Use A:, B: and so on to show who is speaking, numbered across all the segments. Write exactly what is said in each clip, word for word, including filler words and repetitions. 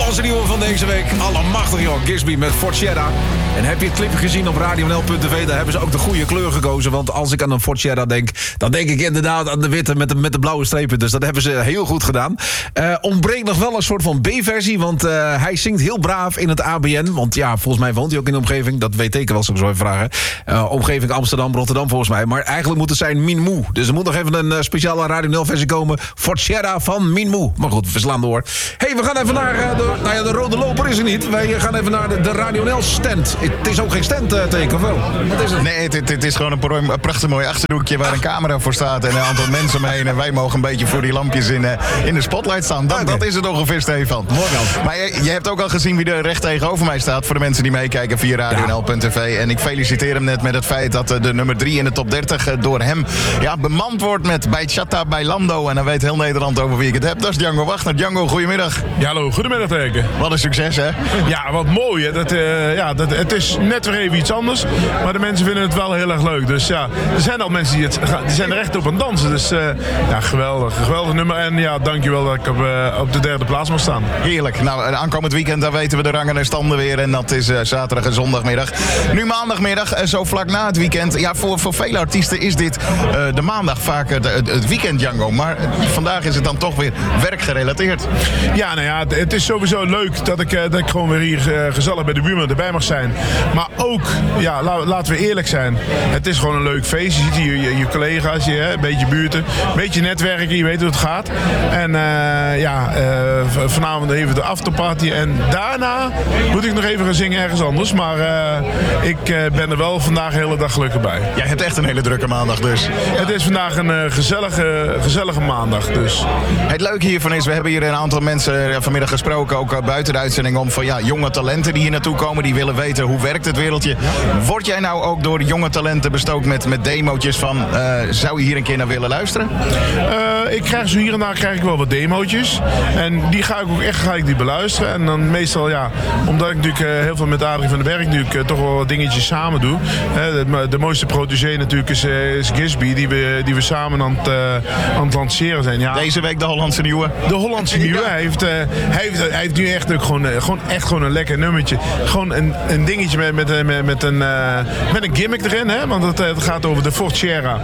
A: Hollandse nieuwe van deze week. Allemachtig joh, Gisby met Forcera. En heb je het clipje gezien op radio n l punt t v? Daar hebben ze ook de goede kleur gekozen. Want als ik aan een Forcera denk, dan denk ik inderdaad aan de witte met de, met de blauwe strepen. Dus dat hebben ze heel goed gedaan. Uh, ontbreekt nog wel een soort van B-versie. Want uh, hij zingt heel braaf in het A B N. Want ja, volgens mij woont hij ook in de omgeving. Dat weet ik wel, zou ik zo even vragen. Uh, omgeving Amsterdam, Rotterdam volgens mij. Maar eigenlijk moet het zijn Minmoe. Dus er moet nog even een uh, speciale radio n l versie komen. Forcera van Minmoe. Maar goed, we slaan door. Hey, we gaan even naar uh, de, nou ja, de rode loper is er niet. Wij gaan even naar de, de Radio N L stand. Het is ook geen stand uh, teken, of wel? Wat is het?
B: Nee, het, het, het is gewoon een, pro- een prachtig mooi achterhoekje waar een camera voor staat en een aantal mensen omheen. En wij mogen een beetje voor die lampjes in, uh, in de spotlight staan. Dat, okay. dat is het ongeveer, Stefan.
A: Mooi dan.
B: Maar je, je hebt ook al gezien wie er recht tegenover mij staat. Voor de mensen die meekijken via radio n l punt t v. En ik feliciteer hem net met het feit dat uh, de nummer drie in de top dertig uh, door hem ja, bemand wordt met bij Chata bij Lando. En dan weet heel Nederland over wie ik het heb. Dat is Django Wagner. Django, goedemiddag.
C: Ja, hallo, goedemiddag teken.
B: Wat een succes, hè?
C: Ja, wat mooi, hè. Dat, uh, ja, dat, het is net weer even iets anders. Maar de mensen vinden het wel heel erg leuk. Dus ja, er zijn al mensen die, het, die zijn er echt op aan het dansen. Dus uh, ja, geweldig. Geweldig nummer. En ja, dankjewel dat ik op, uh, op de derde plaats mag staan.
B: Heerlijk. Nou, aankomend weekend, dan weten we de rangen en standen weer. En dat is uh, zaterdag en zondagmiddag. Nu maandagmiddag, uh, zo vlak na het weekend. Ja, voor, voor vele artiesten is dit uh, de maandag vaak het, het weekend, Django. Maar uh, vandaag is het dan toch weer werkgerelateerd.
C: Ja, nou ja, het is sowieso leuk dat ik, uh, dat ik gewoon weer hier uh, gezellig bij de buurman erbij mag zijn. Maar ook, ja, la, laten we eerlijk zijn. Het is gewoon een leuk feest. Je ziet hier je, je collega's, je, hè, een beetje buurten. Een beetje netwerken, je weet hoe het gaat. En uh, ja, uh, vanavond even de afterparty. En daarna moet ik nog even gaan zingen ergens anders. Maar uh, ik uh, ben er wel vandaag de hele dag gelukkig bij.
B: Jij hebt echt een hele drukke maandag dus. Ja.
C: Het is vandaag een uh, gezellige, gezellige maandag dus.
B: Het leuke hiervan is, we hebben hier een aantal mensen uh, vanmiddag gesproken, ook uh, buiten de uitzending, om van ja, jonge talenten die hier naartoe komen, die willen weten hoe werkt het wereldje. Ja. Word jij nou ook door jonge talenten bestookt met, met demootjes van, uh, zou je hier een keer naar willen luisteren?
C: Uh, ik krijg zo hier en daar krijg ik wel wat demootjes. En die ga ik ook echt ga ik die beluisteren. En dan meestal, ja, omdat ik natuurlijk uh, heel veel met Adrie van den Berg natuurlijk uh, toch wel wat dingetjes samen doe. Uh, de, de mooiste protégé natuurlijk is, uh, is Gisby, die we, die we samen aan het, uh, aan het lanceren zijn. Ja,
B: deze week de Hollandse Nieuwe.
C: De Hollandse Nieuwe. Ja. Hij, heeft, uh, hij, heeft, hij heeft nu echt ook gewoon, uh, gewoon, echt gewoon een lekker nummertje. Gewoon een, een dingetje met, met, met, met, een, uh, met een gimmick erin. Hè? Want het, het gaat over de Forcera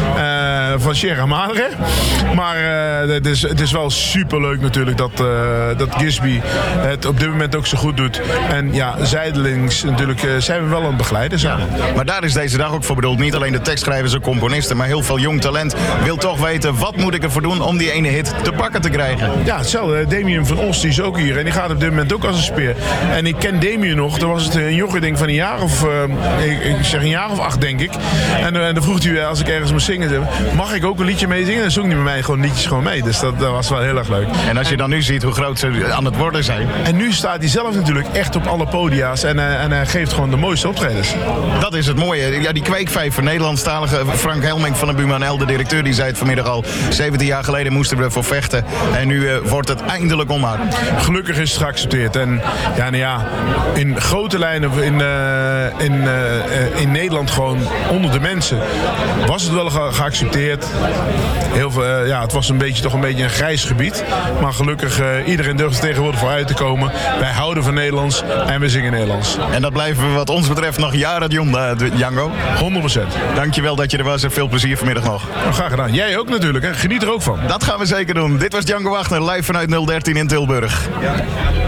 C: uh, van Sierra Madre. Maar uh, het, is, het is wel superleuk natuurlijk dat, uh, dat Gisby het op dit moment ook zo goed doet. En ja, zijdelings natuurlijk uh, zijn we wel aan het begeleiden samen.
B: Ja. Maar daar is deze dag ook voor bedoeld. Niet alleen de tekstschrijvers en componisten, maar heel veel jong talent wil toch weten, wat moet ik ervoor doen om die ene hit te pakken te krijgen?
C: Ja, hetzelfde. Damien van Os, die is ook hier. En die gaat op dit moment ook als een speer. En ik ken Damien nog. Toen was het een jongen denk van een jaar of, uh, ik, ik zeg een jaar of acht denk ik. En, uh, en dan vroeg hij, als ik ergens moest zingen, mag ik ook een liedje meezingen? En dan zong hij met mij gewoon liedjes gewoon mee. Dus dat, dat was wel heel erg leuk.
B: En als je dan nu ziet hoe groot ze aan het worden zijn.
C: En nu staat hij zelf natuurlijk echt op alle podia's. En, uh, en hij geeft gewoon de mooiste optredens.
B: Dat is het mooie. Ja, die kweekvijf voor Nederlandstalige Frank Helming van de Buma N L, de directeur, die zei het vanmiddag al. zeventien jaar geleden moesten we ervoor vechten. En nu uh, wordt het eindelijk omhaald.
C: Gelukkig is het geaccepteerd. En ja, nou ja, in grote lijnen in, uh, in, uh, in Nederland gewoon onder de mensen was het wel ge- geaccepteerd. Heel veel, uh, ja, het was een beetje, toch een beetje een grijs gebied. Maar gelukkig, uh, iedereen durft er tegenwoordig voor uit te komen. Wij houden van Nederlands en we zingen Nederlands.
B: En dat blijven we wat ons betreft nog jaren jong, uh, Django.
C: honderd procent.
B: Dankjewel dat je er was en veel plezier vanmiddag nog.
C: Nou, graag gedaan. Jij ook natuurlijk, hè? Geniet er ook van.
B: Dat gaan we zeker doen. Dit was Django Wagner, live vanuit nul dertien in Tilburg. Ja.